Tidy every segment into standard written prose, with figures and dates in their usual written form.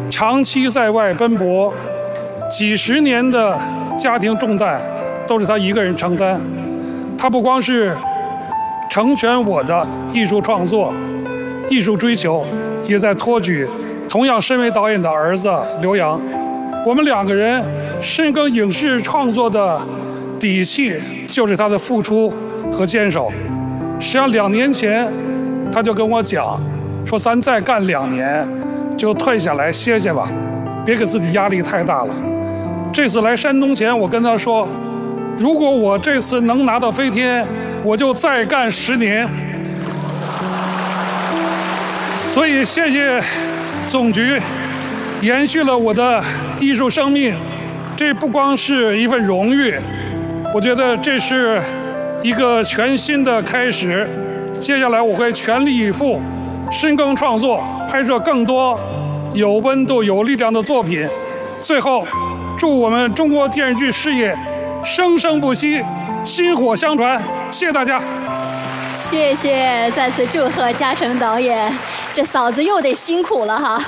长期在外奔波，几十年的家庭重担都是他一个人承担。他不光是成全我的艺术创作、艺术追求，也在托举同样身为导演的儿子刘洋。我们两个人深耕影视创作的底气，就是他的付出和坚守。实际上2年前，他就跟我讲，说咱再干2年，就退下来歇歇吧，别给自己压力太大了。这次来山东前，我跟他说，如果我这次能拿到飞天，我就再干10年。所以谢谢总局延续了我的艺术生命，这不光是一份荣誉，我觉得这是一个全新的开始。接下来我会全力以赴，深耕创作，拍摄更多有温度、有力量的作品。最后，祝我们中国电视剧事业生生不息，薪火相传。谢谢大家。 谢谢，再次祝贺嘉诚导演，这嫂子又得辛苦了哈。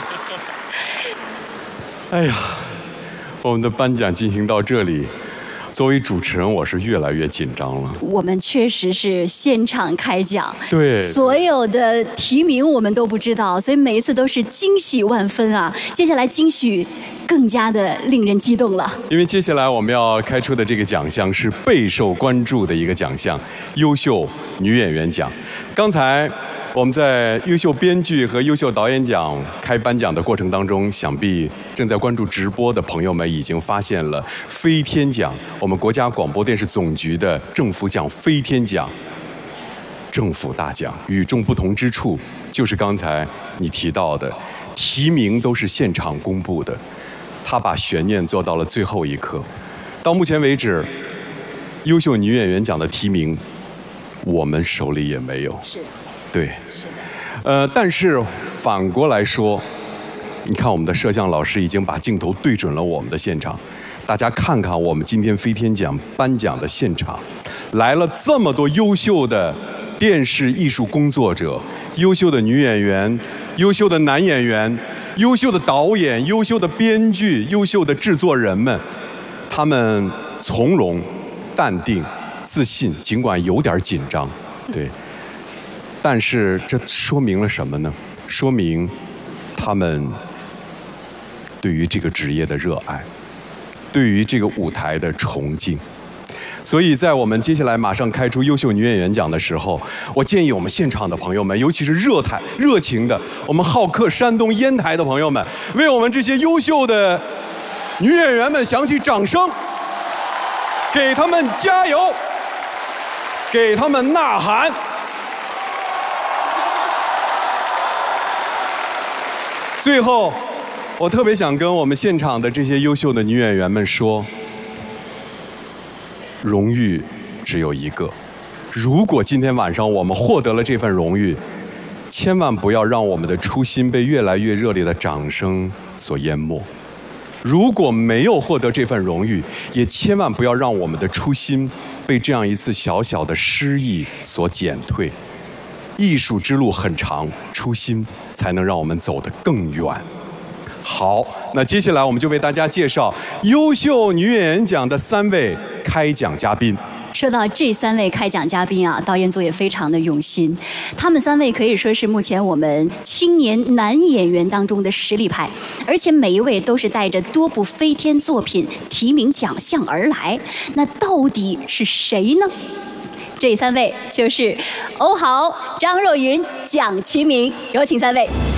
哎呀，我们的颁奖进行到这里，作为主持人，我是越来越紧张了。 我们确实是现场开奖， 对， 所有的提名我们都不知道，所以每一次都是惊喜万分啊。接下来惊喜更加的令人激动了， 因为接下来我们要开出的这个奖项是备受关注的一个奖项——优秀女演员奖。刚才我们在优秀编剧和优秀导演奖开颁奖的过程当中，想必正在关注直播的朋友们已经发现了飞天奖，我们国家广播电视总局的政府奖飞天奖。政府大奖与众不同之处，就是刚才你提到的，提名都是现场公布的，他把悬念做到了最后一刻。到目前为止，优秀女演员奖的提名，我们手里也没有。 是。 对，是的。但是反过来说，你看我们的摄像老师已经把镜头对准了我们的现场，大家看看我们今天飞天奖颁奖的现场，来了这么多优秀的电视艺术工作者，优秀的女演员，优秀的男演员，优秀的导演，优秀的编剧，优秀的制作人们，他们从容、淡定、自信，尽管有点紧张，对。但是这说明了什么呢？说明他们对于这个职业的热爱，对于这个舞台的崇敬。所以在我们接下来马上开出优秀女演员奖的时候，我建议我们现场的朋友们，尤其是热情的我们好客山东烟台的朋友们，为我们这些优秀的女演员们响起掌声，给他们加油，给他们呐喊。最后，我特别想跟我们现场的这些优秀的女演员们说，荣誉只有一个。如果今天晚上我们获得了这份荣誉，千万不要让我们的初心被越来越热烈的掌声所淹没。如果没有获得这份荣誉，也千万不要让我们的初心被这样一次小小的失意所减退。艺术之路很长，初心才能让我们走得更远。好，那接下来我们就为大家介绍优秀女演员奖的3位开奖嘉宾。 说到这3位开奖嘉宾啊，导演组也非常的用心。他们3位可以说是目前我们青年男演员当中的实力派，而且每一位都是带着多部飞天作品提名奖项而来。那到底是谁呢？这3位就是欧豪、张若昀、蒋奇明，有请3位。